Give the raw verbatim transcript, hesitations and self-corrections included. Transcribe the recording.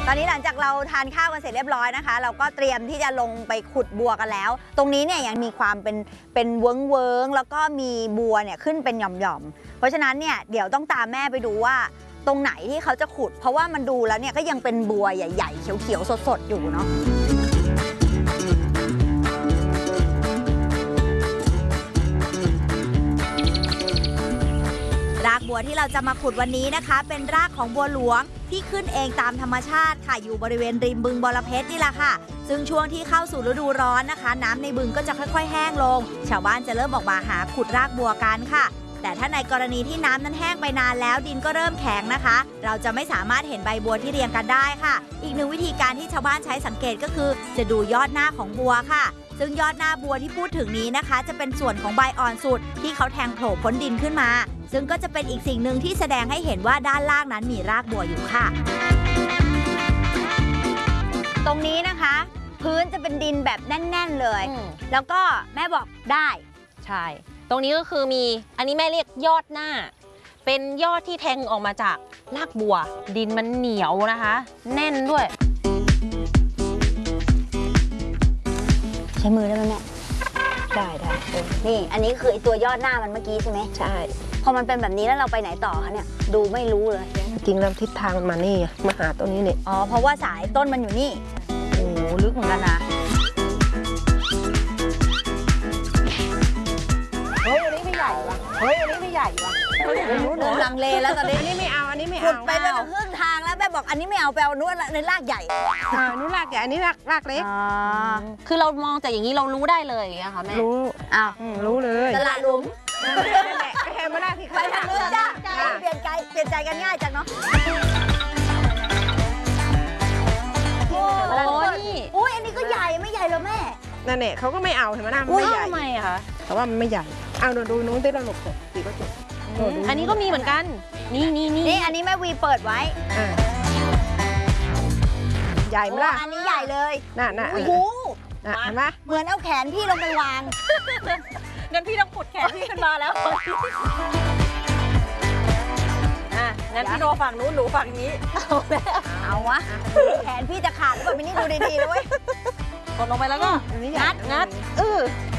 อนนี้หลังจากเราทานข้าวกันเสร็จเรียบร้อยนะคะเราก็เตรียมที่จะลงไปขุดบัวกันแล้วตรงนี้เนี่ยยังมีความเป็นเป็นเวิ้งเวิ้งแล้วก็มีบัวเนี่ยขึ้นเป็นหย่อมๆเพราะฉะนั้นเนี่ยเดี๋ยวต้องตามแม่ไปดูว่าตรงไหนที่เขาจะขุดเพราะว่ามันดูแล้วเนี่ยก็ยังเป็นบัวใหญ่ๆเขียวๆสดๆอยู่เนาะรากบัวที่เราจะมาขุดวันนี้นะคะเป็นรากของบัวหลวงที่ขึ้นเองตามธรรมชาติค่ะอยู่บริเวณริมบึงบรเพชรนี่แหละค่ะซึ่งช่วงที่เข้าสู่ฤดูร้อนนะคะน้ำในบึงก็จะค่อยๆแห้งลงชาวบ้านจะเริ่มออกมาหาขุดรากบัวกันค่ะแต่ถ้าในกรณีที่น้ำนั้นแห้งไปนานแล้วดินก็เริ่มแข็งนะคะเราจะไม่สามารถเห็นใบบัวที่เรียงกันได้ค่ะอีกหนึ่งวิธีการที่ชาวบ้านใช้สังเกตก็คือจะดูยอดหน้าของบัวค่ะซึ่งยอดหน้าบัวที่พูดถึงนี้นะคะจะเป็นส่วนของใบอ่อนสุดที่เขาแทงโผล่พ้นดินขึ้นมาซึ่งก็จะเป็นอีกสิ่งหนึ่งที่แสดงให้เห็นว่าด้านล่างนั้นมีรากบัวอยู่ค่ะตรงนี้นะคะพื้นจะเป็นดินแบบแน่นๆเลยแล้วก็แม่บอกได้ใช่ตรงนี้ก็คือมีอันนี้แม่เรียกยอดหน้าเป็นยอดที่แทงออกมาจากรากบัวดินมันเหนียวนะคะแน่นด้วยใช้มือได้ไหมแม่ได้ได้นี่อันนี้คือไอตัวยอดหน้ามันเมื่อกี้ใช่ไหมใช่พอมันเป็นแบบนี้แล้วเราไปไหนต่อคะเนี่ยดูไม่รู้เลยจริงแล้วทิศทางมันมานี่มาหาตัวนี้เนี่ยอ๋อเพราะว่าสายต้นมันอยู่นี่โอ้ลึกเหมือนกันนะเฮ้ยอันนี้ไม่ใหญ่ว่ะเฮ้ยอันนี้ไม่ใหญ่ว่ะหนูลังเลแล้วตอนนี้อันนี้ไม่เอาอันนี้ไม่เอาขุดไปเป็นครึ่งทางแล้วแม่บอกอันนี้ไม่เอาไปเอานู้นในรากใหญ่อ่านู้นรากใหญ่อันนี้รากรากเล็กคือเรามองจากอย่างนี้เรารู้ได้เลยอย่างเงี้ยค่ะแม่รู้อ้าวรู้เลยตลาดหลุมแค่ไม่ได้ที่ไปทางนู้นจ้าเปลี่ยนใจเปลี่ยนใจกันง่ายจังเนาะโอ้นี่อุ้ยอันนี้ก็ใหญ่ไม่ใหญ่แล้วแม่นั่นแหละเขาก็ไม่เอาเห็นไหมนะไม่ใหญ่ทำไมอะคะแต่ว่ามันไม่ใหญ่เอาดูดูนู้นที่เราหลบตีก็จบอันนี้ก็มีเหมือนกันนี่นี่นี่นี่อันนี้แม่วีเปิดไว้ใหญ่ไหมล่ะอันนี้ใหญ่เลยน่ะน่ะโอ้โหเห็นไหมเหมือนเอาแขนพี่ลงไปวางงั้นพี่ต้องขุดแขนพี่ขึ้นมาแล้วอ่ะงั้นพี่โนฝั่งนู้นหนูฝั่งนี้เอาแล้วเอาวะแขนพี่จะขาดหรือเปล่าไม่นี่ดูดีๆเลยกดลงไปแล้วก็งัดงัดเออ